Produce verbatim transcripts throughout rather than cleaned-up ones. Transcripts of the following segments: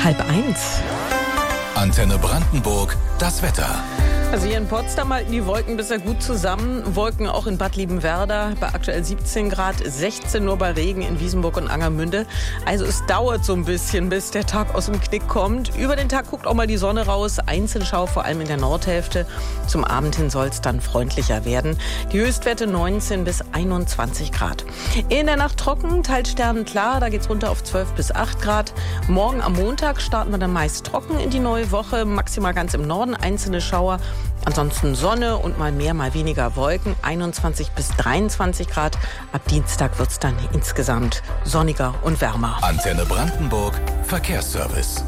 Halb eins. Antenne Brandenburg, das Wetter. Also hier in Potsdam halten die Wolken bisher gut zusammen. Wolken auch in Bad Liebenwerda bei aktuell siebzehn Grad, sechzehn nur bei Regen in Wiesenburg und Angermünde. Also es dauert so ein bisschen, bis der Tag aus dem Knick kommt. Über den Tag guckt auch mal die Sonne raus. Einzelschau, vor allem in der Nordhälfte. Zum Abend hin soll es dann freundlicher werden. Die Höchstwerte neunzehn bis einundzwanzig Grad. In der Nacht trocken, teils sternenklar. Da geht es runter auf zwölf bis acht Grad. Morgen am Montag starten wir dann meist trocken in die neue Woche. Maximal ganz im Norden einzelne Schauer. Ansonsten Sonne und mal mehr, mal weniger Wolken, einundzwanzig bis dreiundzwanzig Grad. Ab Dienstag wird es dann insgesamt sonniger und wärmer. Antenne Brandenburg, Verkehrsservice.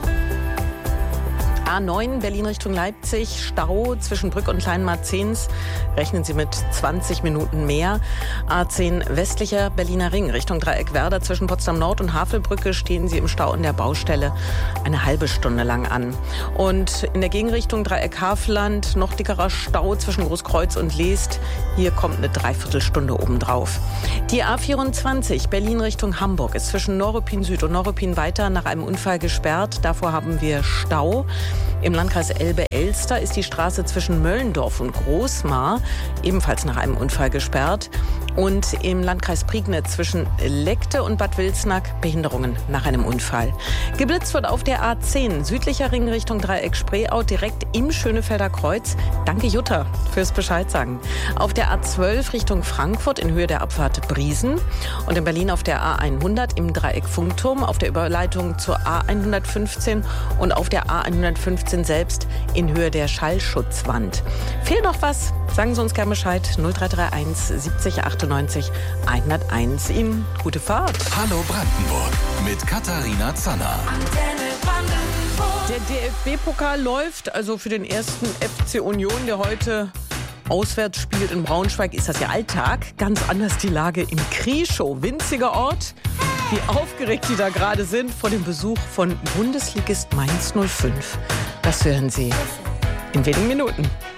A neun Berlin Richtung Leipzig, Stau zwischen Brück und Kleinmarzens. Rechnen Sie mit zwanzig Minuten mehr. A zehn westlicher Berliner Ring Richtung Dreieckwerder zwischen Potsdam Nord und Havelbrücke stehen Sie im Stau in der Baustelle eine halbe Stunde lang an. Und in der Gegenrichtung Dreieck Havelland noch dickerer Stau zwischen Großkreuz und Leest. Hier kommt eine Dreiviertelstunde obendrauf. Die A vierundzwanzig Berlin Richtung Hamburg ist zwischen Neuruppin Süd und Neuruppin weiter nach einem Unfall gesperrt. Davor haben wir Stau. Im Landkreis Elbe-Elster ist die Straße zwischen Möllendorf und Großmar ebenfalls nach einem Unfall gesperrt. Und im Landkreis Prignitz zwischen Leckte und Bad Wilsnack Behinderungen nach einem Unfall. Geblitzt wird auf der A zehn südlicher Ring Richtung Dreieck Spreeau direkt im Schönefelder Kreuz. Danke Jutta fürs Bescheid sagen. Auf der A zwölf Richtung Frankfurt in Höhe der Abfahrt Briesen. Und in Berlin auf der A hundert im Dreieck Funkturm, auf der Überleitung zur A hundertfünfzehn und auf der A hundertfünfzehn selbst in Höhe der Schallschutzwand. Fehlt noch was? Sagen Sie uns gerne Bescheid. null drei drei eins siebzig achtundneunzig hunderteins. Ihnen gute Fahrt. Hallo Brandenburg mit Katharina Zanner. Der D F B-Pokal läuft, also für den ersten F C Union, der heute auswärts spielt in Braunschweig, ist das ja Alltag. Ganz anders die Lage in Krieschow, winziger Ort. Wie aufgeregt die da gerade sind vor dem Besuch von Bundesligist Mainz null fünf. Das hören Sie in wenigen Minuten.